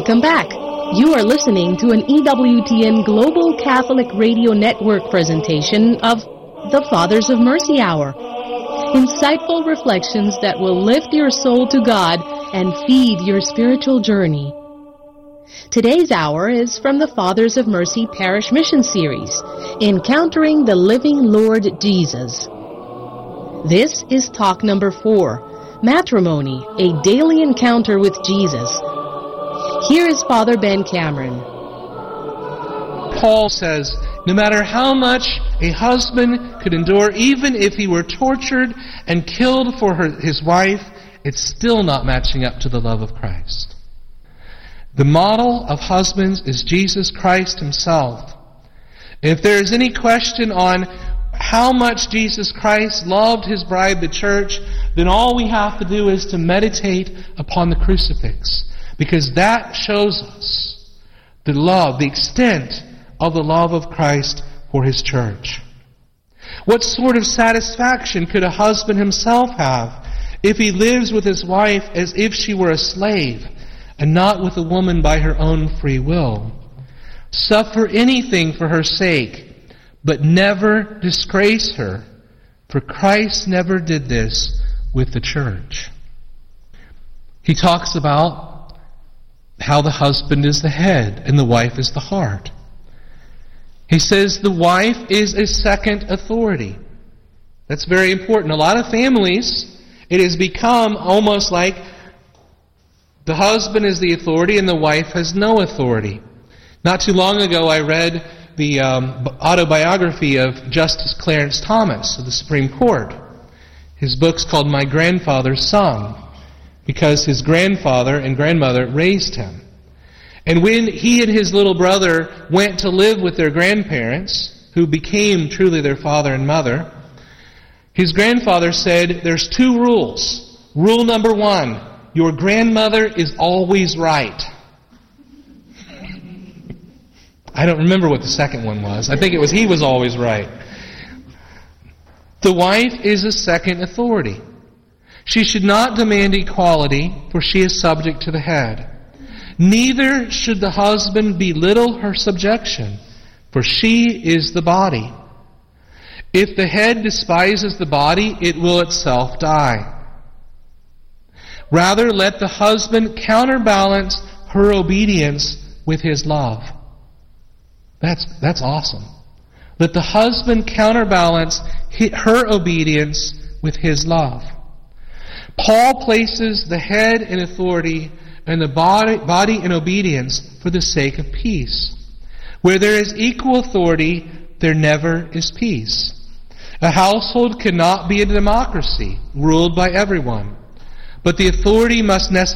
Welcome back. You are listening to an EWTN Global Catholic Radio Network presentation of the Fathers of Mercy Hour. Insightful reflections that will lift your soul to God and feed your spiritual journey. Today's hour is from the Fathers of Mercy Parish Mission Series, Encountering the Living Lord Jesus. This is talk number 4, Matrimony, a Daily Encounter with Jesus. Here is Father Ben Cameron. Paul says, no matter how much a husband could endure, even if he were tortured and killed for his wife, it's still not matching up to the love of Christ. The model of husbands is Jesus Christ himself. If there is any question on how much Jesus Christ loved his bride, the church, then all we have to do is to meditate upon the crucifix, because that shows us the love, the extent of the love of Christ for his church. What sort of satisfaction could a husband himself have if he lives with his wife as if she were a slave and not with a woman by her own free will? Suffer anything for her sake, but never disgrace her, for Christ never did this with the church. He talks about how the husband is the head and the wife is the heart. He says the wife is a second authority. That's very important. A lot of families, it has become almost like the husband is the authority and the wife has no authority. Not too long ago I read the autobiography of Justice Clarence Thomas of the Supreme Court. His book's called My Grandfather's Son, because his grandfather and grandmother raised him. And when he and his little brother went to live with their grandparents, who became truly their father and mother, his grandfather said, there's 2 rules. Rule number 1, your grandmother is always right. I don't remember what the second one was. I think it was he was always right. The wife is a second authority. She should not demand equality, for she is subject to the head. Neither should the husband belittle her subjection, for she is the body. If the head despises the body, it will itself die. Rather, let the husband counterbalance her obedience with his love. That's awesome. Let the husband counterbalance her obedience with his love. Paul places the head in authority and the body in obedience for the sake of peace. Where there is equal authority, there never is peace. A household cannot be a democracy ruled by everyone, but the authority must necessarily